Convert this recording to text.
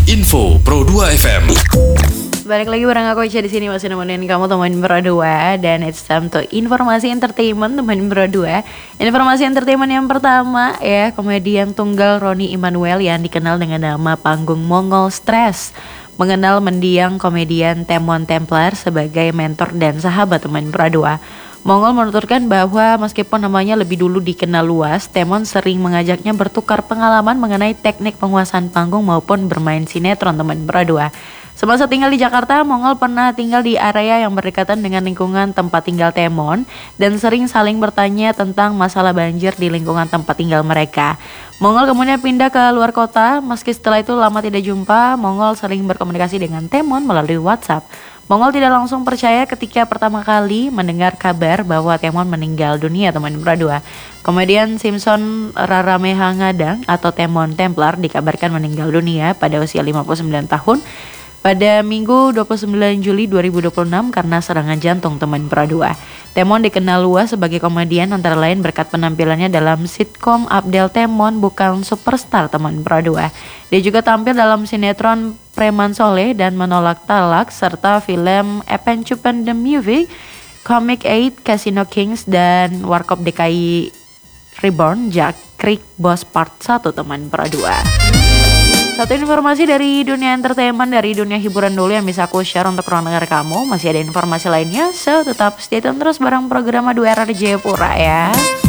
Info Pro 2 FM. Balik lagi bareng aku Ica di sini masih nemenin kamu teman berdua, dan it's time to informasi entertainment teman berdua. Informasi entertainment yang pertama ya, komedian tunggal Roni Immanuel yang dikenal dengan nama panggung Mongol Stress mengenal mendiang komedian Temon Templar sebagai mentor dan sahabat teman berdua. Mongol menuturkan bahwa meskipun namanya lebih dulu dikenal luas, Temon sering mengajaknya bertukar pengalaman mengenai teknik penguasaan panggung maupun bermain sinetron teman berdua. Semasa tinggal di Jakarta, Mongol pernah tinggal di area yang berdekatan dengan lingkungan tempat tinggal Temon dan sering saling bertanya tentang masalah banjir di lingkungan tempat tinggal mereka. Mongol kemudian pindah ke luar kota, meski setelah itu lama tidak jumpa, Mongol sering berkomunikasi dengan Temon melalui WhatsApp. Mongol tidak langsung percaya ketika pertama kali mendengar kabar bahwa Temon meninggal dunia teman berdua. Komedian Simpson Rarameha Ngadang atau Temon Templar dikabarkan meninggal dunia pada usia 59 tahun pada Minggu 29 Juli 2026 karena serangan jantung teman berdua. Temon dikenal luas sebagai komedian antara lain berkat penampilannya dalam sitkom Abdel Temon Bukan Superstar teman berdua. Dia juga tampil dalam sinetron Preman Soleh dan Menolak Talak serta film Epen Cupen the Movie, Comic 8, Casino Kings dan Warkop DKI Reborn, Jack Creek Boss Part 1 teman berdua. Satu informasi dari dunia entertainment, dari dunia hiburan dulu yang bisa aku share untuk ruang dengar kamu. Masih ada informasi lainnya, so tetap stay tune terus bareng program 2 RRJ Jayapura ya.